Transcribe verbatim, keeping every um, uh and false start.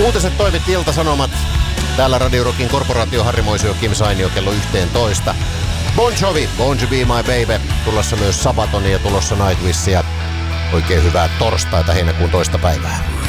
Uutiset toimitti Ilta-Sanomat. Täällä Radio Rockin korporaatio Harri Moisio, Kim Sainio kello yksitoista. Bon Jovi, Won't You Be My Baby. Tulossa myös Sabatonia, tulossa Nightwishia. Oikein hyvää torstaita heinäkuun toista päivää.